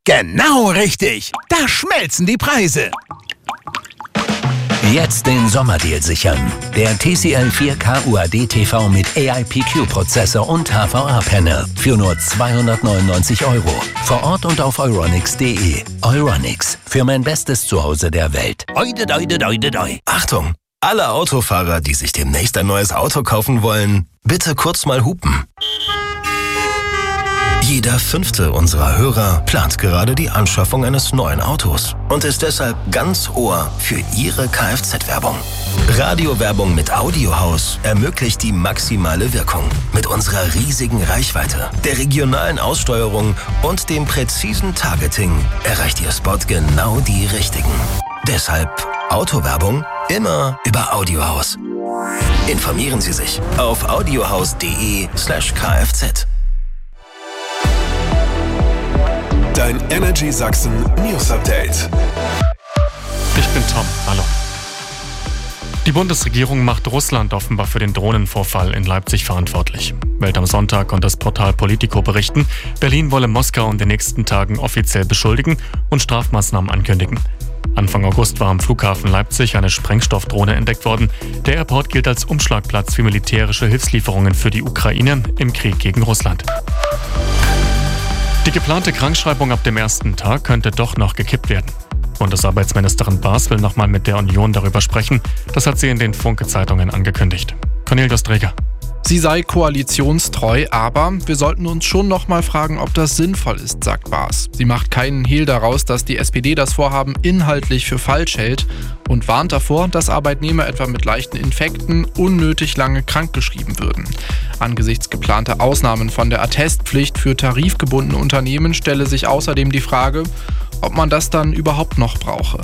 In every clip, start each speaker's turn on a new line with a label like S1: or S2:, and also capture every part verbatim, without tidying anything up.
S1: Genau richtig. Da schmelzen die Preise.
S2: Jetzt den Sommerdeal sichern. Der T C L vier K U A D T V mit A I P Q-Prozessor und H V A-Panel für nur zweihundertneunundneunzig Euro. Vor Ort und auf euronics punkt de. Euronics, für mein bestes Zuhause der Welt.
S1: Oide, oide, oide, oide.
S3: Achtung! Alle Autofahrer, die sich demnächst ein neues Auto kaufen wollen, bitte kurz mal hupen. Jeder fünfte unserer Hörer plant gerade die Anschaffung eines neuen Autos und ist deshalb ganz Ohr für Ihre Kfz-Werbung. Radiowerbung mit Audiohaus ermöglicht die maximale Wirkung. Mit unserer riesigen Reichweite, der regionalen Aussteuerung und dem präzisen Targeting erreicht Ihr Spot genau die Richtigen. Deshalb Autowerbung immer über Audiohaus. Informieren Sie sich auf audiohaus punkt de slash kfz.
S4: Dein Energy Sachsen News Update.
S5: Ich bin Tom. Hallo. Die Bundesregierung macht Russland offenbar für den Drohnenvorfall in Leipzig verantwortlich. Welt am Sonntag und das Portal Politico berichten, Berlin wolle Moskau in den nächsten Tagen offiziell beschuldigen und Strafmaßnahmen ankündigen. Anfang August war am Flughafen Leipzig eine Sprengstoffdrohne entdeckt worden. Der Airport gilt als Umschlagplatz für militärische Hilfslieferungen für die Ukraine im Krieg gegen Russland. Die geplante Krankschreibung ab dem ersten Tag könnte doch noch gekippt werden. Bundesarbeitsministerin Baas will nochmal mit der Union darüber sprechen. Das hat sie in den Funke-Zeitungen angekündigt. Cornelius Dreger.
S6: Sie sei koalitionstreu, aber wir sollten uns schon noch mal fragen, ob das sinnvoll ist, sagt Baas. Sie macht keinen Hehl daraus, dass die S P D das Vorhaben inhaltlich für falsch hält und warnt davor, dass Arbeitnehmer etwa mit leichten Infekten unnötig lange krankgeschrieben würden. Angesichts geplanter Ausnahmen von der Attestpflicht für tarifgebundene Unternehmen stelle sich außerdem die Frage, ob man das dann überhaupt noch brauche.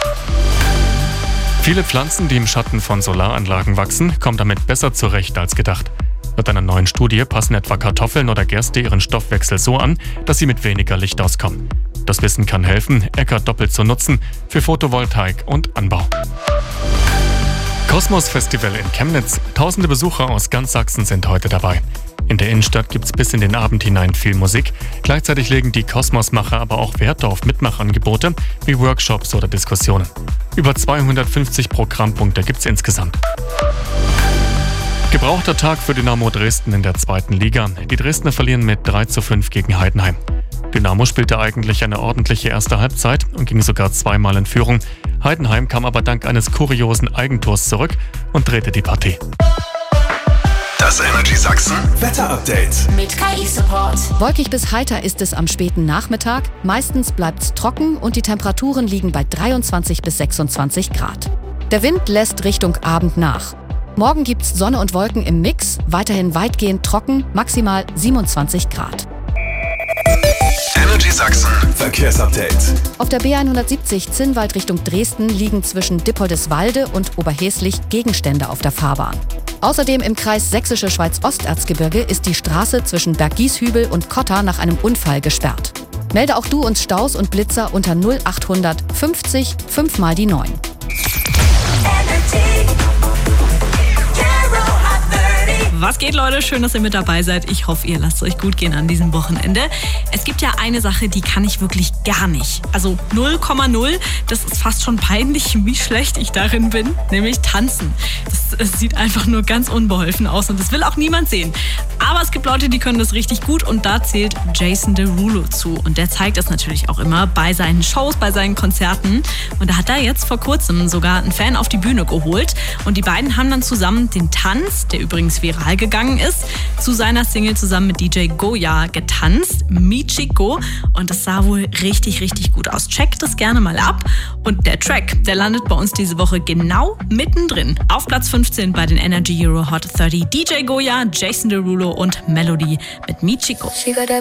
S5: Viele Pflanzen, die im Schatten von Solaranlagen wachsen, kommen damit besser zurecht als gedacht. Laut einer neuen Studie passen etwa Kartoffeln oder Gerste ihren Stoffwechsel so an, dass sie mit weniger Licht auskommen. Das Wissen kann helfen, Äcker doppelt zu nutzen für Photovoltaik und Anbau. Kosmos Festival in Chemnitz. Tausende Besucher aus ganz Sachsen sind heute dabei. In der Innenstadt gibt's bis in den Abend hinein viel Musik. Gleichzeitig legen die Kosmos-Macher aber auch Wert auf Mitmachangebote wie Workshops oder Diskussionen. Über zweihundertfünfzig Programmpunkte gibt's insgesamt. Gebrauchter Tag für Dynamo Dresden in der zweiten Liga. Die Dresdner verlieren mit drei zu fünf gegen Heidenheim. Dynamo spielte eigentlich eine ordentliche erste Halbzeit und ging sogar zweimal in Führung. Heidenheim kam aber dank eines kuriosen Eigentors zurück und drehte die Partie.
S4: Das Energy Sachsen Wetter Update
S7: mit K I-Support.
S8: Wolkig bis heiter ist es am späten Nachmittag. Meistens bleibt's trocken und die Temperaturen liegen bei dreiundzwanzig bis sechsundzwanzig Grad. Der Wind lässt Richtung Abend nach. Morgen gibt's Sonne und Wolken im Mix, weiterhin weitgehend trocken, maximal siebenundzwanzig Grad.
S4: Energy Sachsen Verkehrsupdate.
S8: Auf der B hundertsiebzig Zinnwald Richtung Dresden liegen zwischen Dippoldiswalde und Oberheslich Gegenstände auf der Fahrbahn. Außerdem im Kreis Sächsische Schweiz-Osterzgebirge ist die Straße zwischen Berggieshübel und Kotter nach einem Unfall gesperrt. Melde auch du uns Staus und Blitzer unter null achthundert fünfzig fünf mal die neun.
S7: Was geht, Leute? Schön, dass ihr mit dabei seid. Ich hoffe, ihr lasst es euch gut gehen an diesem Wochenende. Es gibt ja eine Sache, die kann ich wirklich gar nicht. Also null Komma null. Das ist fast schon peinlich, wie schlecht ich darin bin. Nämlich tanzen. Das, das sieht einfach nur ganz unbeholfen aus und das will auch niemand sehen. Aber es gibt Leute, die können das richtig gut und da zählt Jason Derulo zu. Und der zeigt das natürlich auch immer bei seinen Shows, bei seinen Konzerten. Und da hat er jetzt vor kurzem sogar einen Fan auf die Bühne geholt. Und die beiden haben dann zusammen den Tanz, der übrigens viral gegangen ist, zu seiner Single zusammen mit D J Goya getanzt, Michiko. Und das sah wohl richtig, richtig gut aus. Checkt das gerne mal ab. Und der Track, der landet bei uns diese Woche genau mittendrin. Auf Platz fünfzehn bei den Energy Euro Hot dreißig D J Goya, Jason Derulo und Melody mit Michiko.